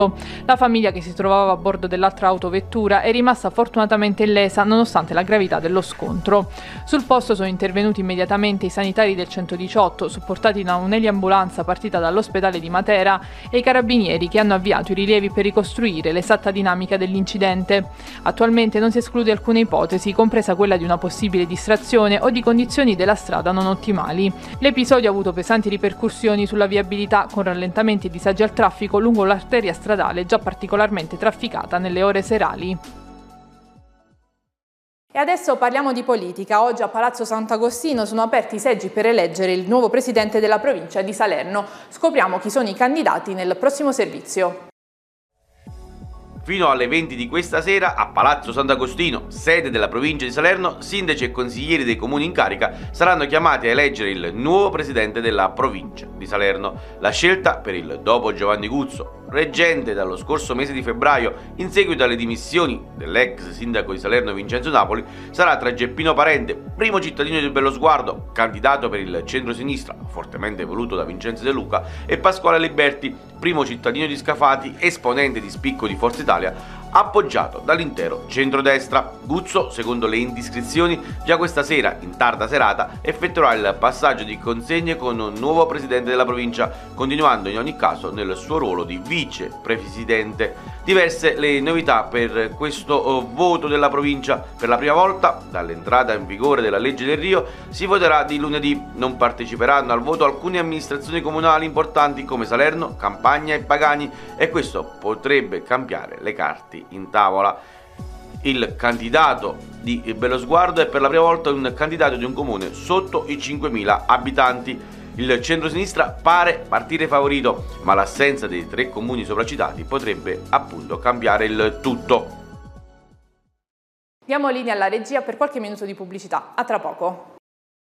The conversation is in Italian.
La famiglia che si trovava a bordo dell'altra autovettura è rimasta fortunatamente illesa nonostante la gravità dello scontro. Sul posto sono intervenuti immediatamente i sanitari del 118, supportati da un'eliambulanza partita dall'ospedale di Matera, e i carabinieri che hanno avviato i rilievi per ricostruire l'esatta dinamica dell'incidente. Attualmente non si esclude alcuna ipotesi, compresa quella di una possibile distrazione o di condizioni della strada non ottimali. L'episodio ha avuto pesanti ripercussioni sulla viabilità, con rallentamenti e disagi al traffico lungo l'arteria stradale già particolarmente trafficata nelle ore serali. E adesso parliamo di politica. Oggi a Palazzo Sant'Agostino sono aperti i seggi per eleggere il nuovo presidente della provincia di Salerno. Scopriamo chi sono i candidati nel prossimo servizio. Fino alle 20 di questa sera a Palazzo Sant'Agostino, sede della provincia di Salerno, sindaci e consiglieri dei comuni in carica saranno chiamati a eleggere il nuovo presidente della provincia di Salerno. La scelta per il dopo Giovanni Guzzo, reggente dallo scorso mese di febbraio in seguito alle dimissioni dell'ex sindaco di Salerno Vincenzo Napoli, sarà tra Geppino Parente, primo cittadino di Bellosguardo, candidato per il centro-sinistra, fortemente voluto da Vincenzo De Luca, e Pasquale Liberti, primo cittadino di Scafati, esponente di spicco di Forza Italia, appoggiato dall'intero centrodestra. Guzzo, secondo le indiscrezioni, già questa sera, in tarda serata, effettuerà il passaggio di consegne con un nuovo presidente della provincia, continuando in ogni caso nel suo ruolo di vicepresidente. Diverse le novità per questo voto della provincia. Per la prima volta, dall'entrata in vigore della legge del Rio, si voterà di lunedì. Non parteciperanno al voto alcune amministrazioni comunali importanti come Salerno, Campagna e Pagani, e questo potrebbe cambiare le carte in tavola. Il candidato di Bellosguardo è per la prima volta un candidato di un comune sotto i 5.000 abitanti. Il centrosinistra pare partire favorito, ma l'assenza dei 3 comuni sopracitati potrebbe appunto cambiare il tutto. Diamo linea alla regia per qualche minuto di pubblicità. A tra poco.